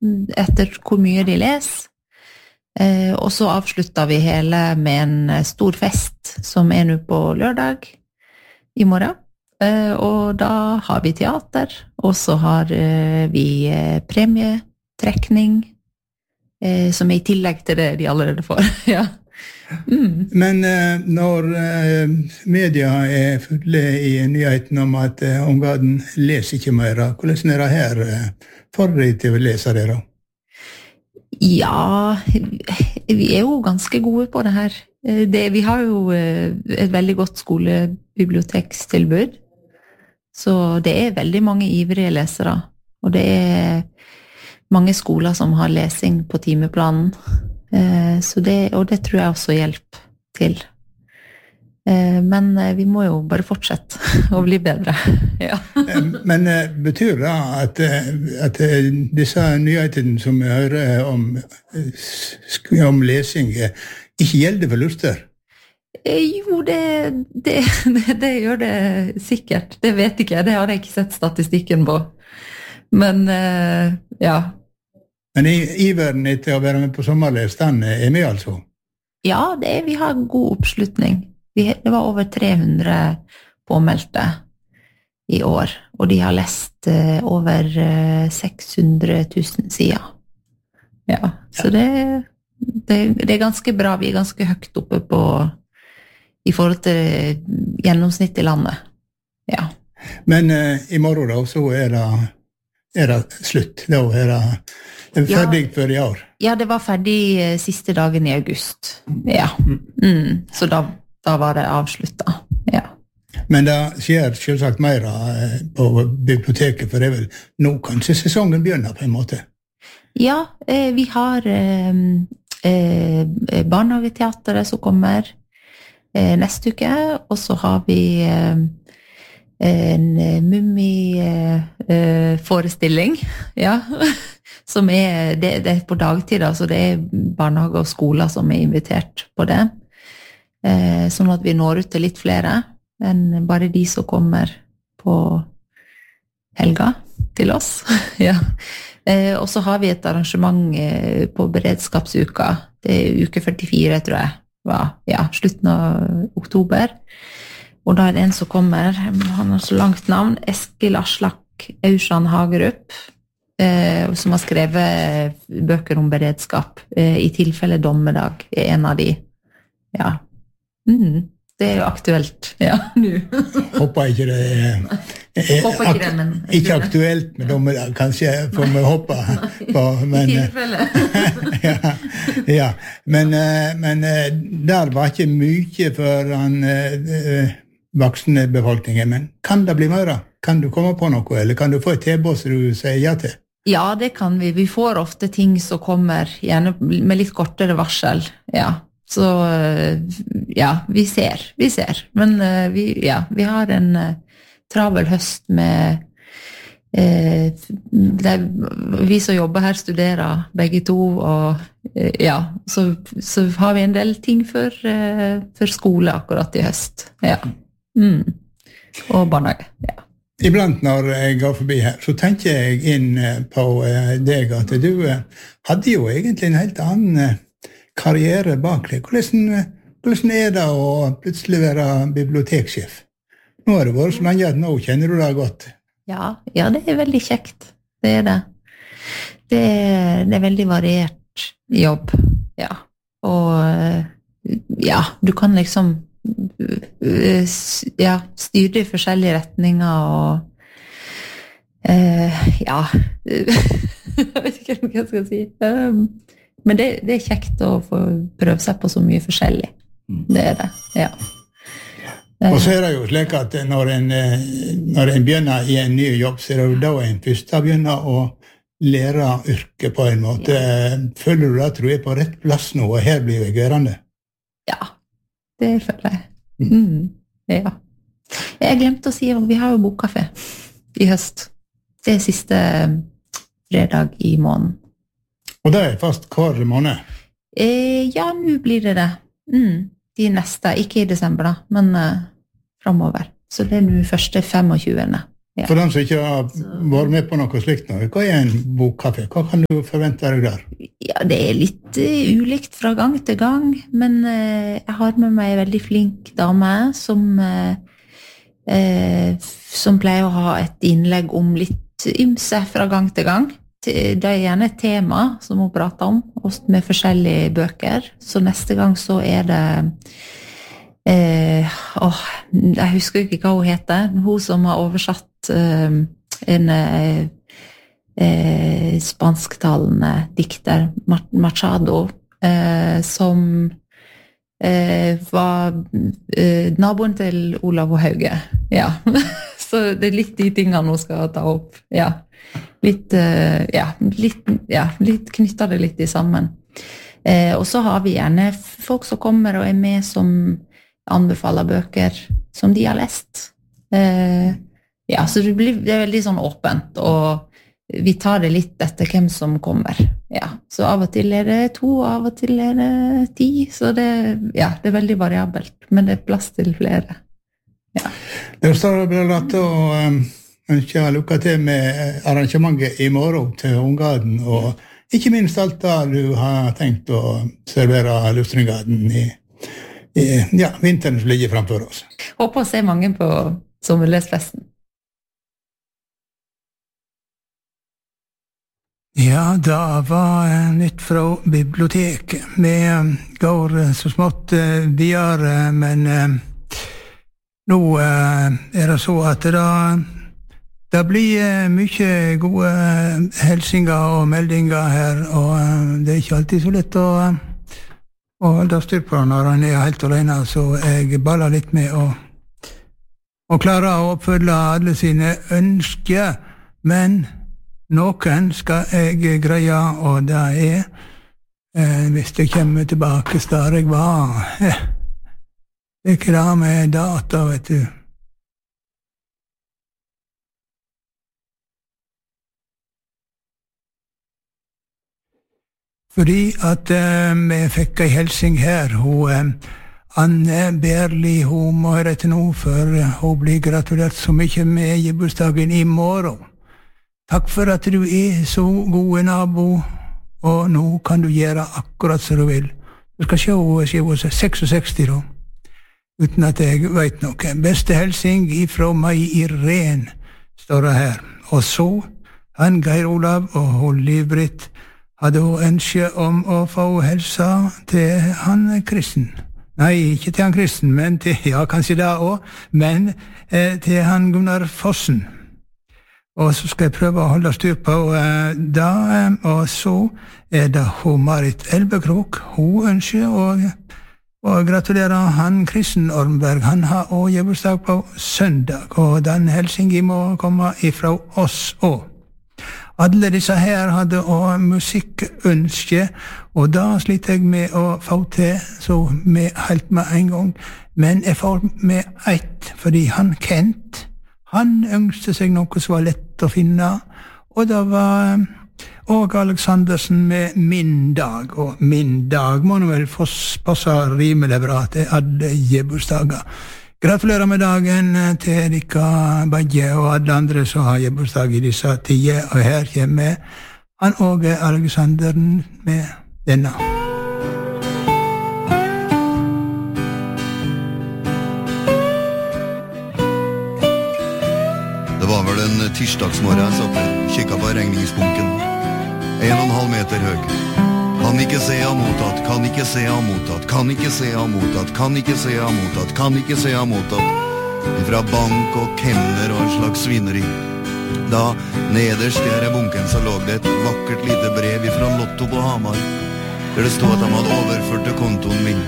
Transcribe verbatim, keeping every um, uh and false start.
etter hvor mye de leser. Eh, og så avslutter vi hele med en stor fest som er nå på lørdag i morgen. Eh, og da har vi teater, og så har eh, vi eh, premietrekning, eh, som er i tillegg til det de allerede får. Ja. Mm. Men eh, når eh, media er fulle i nyheten om at eh, omverdenen leser ikke mer, hvordan er det her eh, for de til å lese det da? Ja, vi er jo ganske gode på det her. Det, vi har jo eh, et veldig godt skolebibliotekstilbud, så det er veldig mange ivrige lesere, og det er mange skoler som har lesing på timeplanen. Så det, og det tror jeg også hjelper til. Men vi må jo bare fortsette å bli bedre. Ja. Men betyr det at, at disse nyhetene som vi hører om, om lesing ikke gjelder for luster? Jo, det, det, det, det gjør det sikkert. Det vet ikke jeg, det har jeg ikke sett statistikken på. Men ja, Men i iveren etter å være med på sommerles, den er med altså? Ja, det er, vi har god oppslutning. Vi, det var over tre hundre påmeldte i år, og de har lest uh, over uh, seks hundre tusen sider. Ja, så det, det, det er ganske bra. Vi er ganske høyt oppe på, i forhold til gjennomsnitt i landet. Ja. Men uh, i morgen da, så er det, er det slutt. Da er det ferdig ja, for i år? Ja, det var ferdig siste dagen i august. Ja. Mm. Så da, da var det avsluttet. Ja. Men det skjer selvsagt mer på biblioteket, for det er vel nå kanskje sesongen begynner på en måte? Ja, eh, vi har eh, eh, barnehageteateret som kommer eh, neste uke, og så har vi eh, en mummi-forestilling, ja, som er, det, det er på dagtid, altså det er barnehage og skoler som er invitert på det, eh, sånn at vi når ut til litt flere enn bare de som kommer på helga til oss. Ja. Eh, og så har vi et arrangement eh, på beredskapsuka, det er uke førtifire, tror jeg, var, ja, slutten av oktober. Og da er det en som kommer, han har så langt navn, Eskil Aslak Aursand Hagerup, eh, som har skrevet bøker om beredskap, eh, i tilfelle dommedag, er en av de. Ja, mm, det er jo aktuelt, ja, nu. Håper ikke det er, er Håper ikke, det, men, ikke aktuelt med dommedag, kanskje får vi håpe på, men, i tilfelle. ja, ja, men, men der var ikke mye for han voksne befolkningen, men kan det bli mer? Kan du komme på noe, eller kan du få et tilbud som du sier ja til? Ja, det kan vi. Vi får ofte ting som kommer, gjerne med litt kortere varsel, ja. Så ja, vi ser, vi ser. Men vi, ja, vi har en travel høst med eh, der vi som jobber her studerer begge to, og eh, ja, så, så har vi en del ting for, eh, for skole akkurat i høst. Ja. Mm. Og barnehage, ja. Iblant når jeg går forbi her, så tenker jeg inn på deg at du hadde jo egentlig en helt annen karriere bak deg. Hvordan, hvordan er det å plutselig være biblioteksjef? Nå har det vært så lenge at nå kjenner du det godt. Ja, ja, det er veldig kjekt. Det er det. Det er, det er veldig variert jobb, ja. Og ja, du kan liksom ja, styre i forskjellige retninger og uh, ja jeg vet ikke hva jeg skal si um, men det, det er kjekt å få prøve seg på så mye forskjellig. Det er det, ja. Og så er det jo slik at når en, når en begynner i en ny jobb, så er det jo da en først begynner å lære yrket på en måte. Ja. Føler du at du er på rett plass nå, og her blir det gørende? Ja, det føler jeg. Mm, ja. Jeg glemte å si at vi har jo bokkafé i høst. Det er siste fredag i måneden. Og det er fast hver måned? Eh, ja, nå blir det det. Mm, de neste, ikke i desember da, men uh, fremover. Så det er nå første femogtjuende. Ja. For dem som ikke har vært med på noe slikt nå, hva er en bokkafé? Hva kan du forvente deg der? Ja, det er litt uh, ulikt fra gang til gang, men uh, jeg har med meg en veldig flink dame som, uh, uh, som pleier å ha et innlegg om litt ymse fra gang til gang. Det er gjerne et tema som hun prater om, med forskjellige bøker. Så neste gang så er det uh, åh, jeg husker ikke hva hun heter, hun som har oversatt uh, en uh, Eh, spansktalende dikter Machado eh, som eh, var eh, naboen til Olav og Hauge. Ja. Så det er litt de tingene hun skal ta opp. Ja. Litt, eh, ja, litt, ja, litt knytter det litt i sammen. Eh, og så har vi gjerne folk som kommer og er med som anbefaler bøker som de har lest. Eh, ja, så det blir det er veldig sånn åpent, og vi tar det litt etter hvem som kommer. Ja, så av og til er det to, av og til er det ti, så det, ja, det er veldig variabelt, men det er plass til flere. Ja. Det står bra rett å um, ønske lykke til med arrangementet i morgen til Unggarden, og ikke minst alt da du har tenkt å servere Luftrungarden i, i ja, vinteren som ligger framfor oss. Håper å se mange på sommerlesfesten. Ja, da var nytt fra biblioteket. Vi går så smått videre, men nå er det så at det, det blir mye gode hilsinger og meldinger her, og det er ikke alltid så lett å, å holde styr på når han er helt alene, så jeg baller litt med å, å klare å oppfylle alle sine ønsker, men noen skal jeg greie, og det er eh, hvis jeg kommer tilbake der jeg var. Eh, det er ikke det med data, vet du. Fordi at eh, vi fikk ei hilsing her, hun eh, Anne Berli, hun må høre etter nå, for hun blir gratulert så mye med gebursdagen i morgen. Takk for at du er så god nabo, og nå kan du gjøre akkurat som du vil. Du skal se hun er seksogseksti da, uten at jeg vet noe. Beste helsing ifra meg Irene, står det her. Og så, han Geir Olav og hun Liv-Britt hadde hun ønske om å få helsa til han Kristen. Nei, ikke til han Kristen, men til, ja, kanskje det også, men eh, til han Gunnar Fossen. Og så skal jeg prøve å holde styr på uh, da, um, og så er det hun Marit Elbekrok. Hun ønsker å, å gratulere han Kristen Ormberg. Han har også gebursdag på søndag, og den helsingen må komme ifra oss også. Alle disse her hadde også musikkønske, og da sliter jeg med å få til så med helt med en gang. Men jeg får med ett, fordi han Kent, han ønsket seg noe som var lett å finne, og det var Åge Aleksandersen med Min dag, og Min dag må nå vel passe rimelig bra til alle gebursdager. Gratulerer med dagen til dere begge og alle andre som har gebursdag i disse tider, og her kommer han Åge Aleksandersen med denne. Det var vel en tirsdagsmorgen jeg satt der, kikket på regningsbunken. En og en halv meter høy. Kan ikke se han mottatt, kan ikke se han mottatt, kan ikke se han mottatt, kan ikke se han mottatt, kan ikke se han mottatt. Fra bank og kemner og en slags svineri. Da, nederst i her bunken, så lå det et vakkert lite brev fra Lotto på Hamar, der det stod at de hadde overført til kontoen min.